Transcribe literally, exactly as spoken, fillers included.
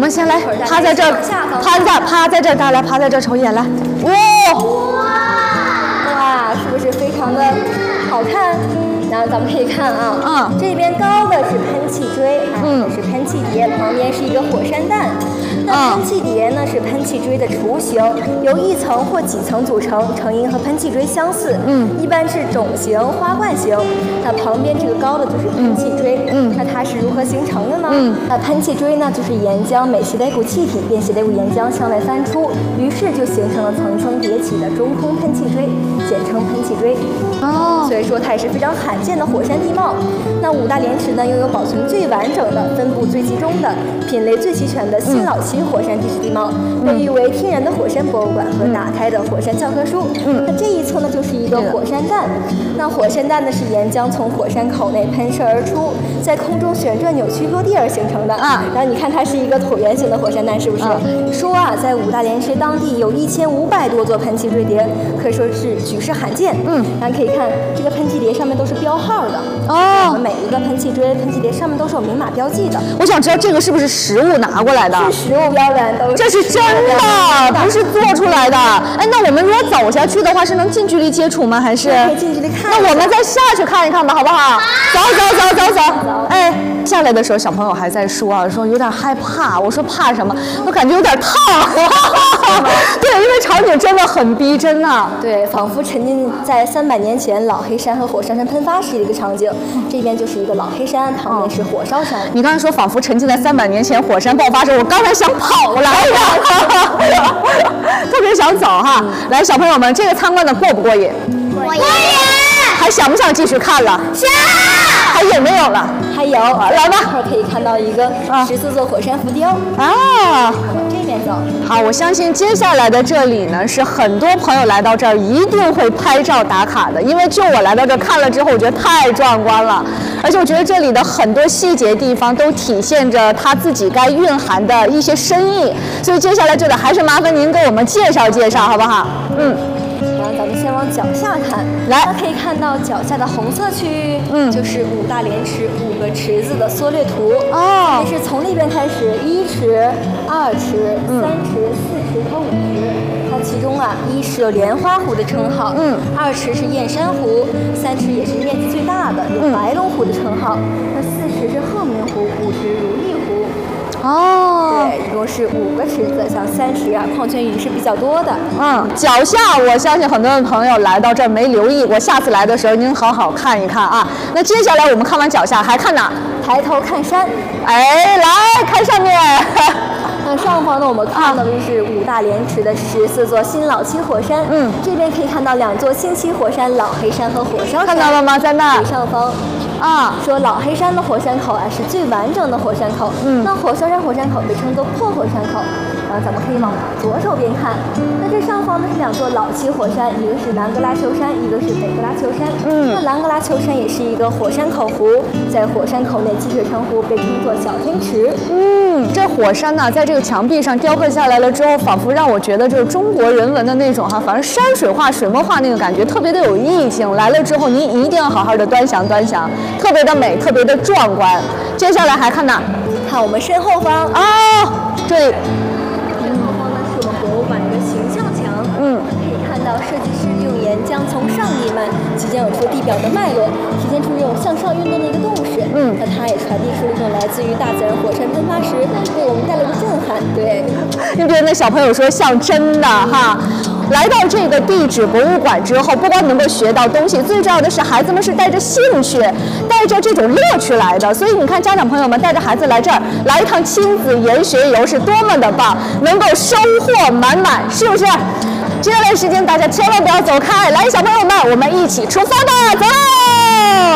们先来趴在这儿，趴在趴在这儿，大家来趴在这儿瞅一眼来。哇哇，是不是非常的好看？然后咱们可以看啊， 嗯， 这边高的是喷气锥，嗯，是喷气碟，旁边是一个火山弹。那喷气碟呢是喷气锥的雏形，由一层或几层组成，成因和喷气锥相似，嗯，一般是种形、花冠形。那旁边这个高的就是喷气锥，嗯，那它是如何形成的呢？嗯，那喷气锥呢就是岩浆每携带一股气体，便携带一股岩浆向外翻出，于是就形成了层层叠起的中空喷气锥，简称喷气锥。哦，所以说它也是非常罕见的火山地貌。那五大连池呢，拥有保存最完整的、分布最集中的、品类最齐全的新老期火山地质地貌，被誉为天然的火山博物馆和打开的火山教科书。嗯，那这一侧呢，就是一个火山弹。那火山弹呢，是岩浆从火山口内喷射而出，在空中旋转扭曲落地而形成的。啊，然后你看它是一个椭圆形的火山弹，是不是？嗯、说啊，在五大连池当地有一千五百多座喷气锥叠，可以说是举世罕见。嗯，大家可以看这个喷气碟上面都是标号的。哦，每一个喷气锥、喷气碟上面都是有明码标记的。 我想知道这个是不是实物拿过来的？ 是实物标本，都是。 这是真的，不是做出来的。哎，那我们如果走下去的话，是能近距离接触吗？还是？ 可以近距离看。 那我们再下去看一看吧，好不好？走走走走走。哎，下来的时候小朋友还在说啊，说有点害怕。我说怕什么？我感觉有点烫。对，因为场景真的很逼真呐。 对，仿佛沉浸在三百年前老黑山和火烧山喷发时的一个场景。这边就是一个老黑山，旁边是火烧山。 你刚才说仿佛沉浸在三百年前火山爆发时，我刚才想跑来着，特别想走哈。嗯、来，小朋友们，这个参观的过不过瘾？ 过瘾。 还想不想继续看了？ 想。 还有没有了？ 还有， 来吧。 一会儿可以看到一个十四座火山浮雕啊。 往这边走。 好，我相信接下来的这里呢，是很多朋友来到这儿一定会拍照打卡的，因为就我来到这儿看了之后，我觉得太壮观了，而且我觉得这里的很多细节地方都体现着它自己该蕴含的一些深意，所以接下来这里还是麻烦您给我们介绍介绍，好不好？嗯。 然后咱们先往脚下看， 来， 可以看到脚下的红色区域，嗯，就是五大连池五个池子的缩略图。哦，也是从那边开始，一池、二池、三池、四池和五池。它其中啊，一池有莲花湖的称号，嗯，二池是燕山湖，三池也是面积最大的，有白龙湖的称号。那四池是鹤鸣湖，五池如意湖。哦，对，一共是五个池子，像三池啊，矿泉鱼是比较多的。 嗯，脚下我相信很多的朋友来到这儿没留意过，下次来的时候您好好看一看啊。那接下来我们看完脚下还看哪？ 抬头看山。 哎，来看上面。 那上方呢，我们看到的是五大连池的十四座新老期火山。嗯，这边可以看到两座新期火山，老黑山和火烧山。 看到了吗？在那最上方。啊，说老黑山的火山口啊是最完整的火山口，嗯，那火烧山火山口被称作破火山口。然后咱们可以往左手边看，那这上方呢是两座老期火山，一个是南格拉丘山，一个是北格拉丘山。嗯，那南格拉丘山也是一个火山口湖，在火山口内积水成湖，被称作小天池。 嗯，这火山呢，在这个墙壁上雕刻下来了之后，仿佛让我觉得就是中国人文的那种哈，反正山水画、水墨画那个感觉特别的有意境。来了之后，您一定要好好的端详端详。特别的美，特别的壮观。接下来还看哪？ 看我们身后方啊、哦，这里。 身后方呢是我们博物馆的形象墙。嗯，可以看到设计师用岩浆从上地漫即将有出地表的脉络，体现出这种向上运动的一个动势。嗯，那它也传递出了一种来自于大自然火山喷发时为我们带来的震撼。对， 因为那小朋友说像真的哈。来到这个地质博物馆之后，不光能够学到东西，最重要的是孩子们是带着兴趣、带着这种乐趣来的。所以你看，家长朋友们带着孩子来这儿，来一趟亲子研学游是多么的棒，能够收获满满，是不是？接下来时间大家千万不要走开，来，小朋友们，我们一起出发吧，走！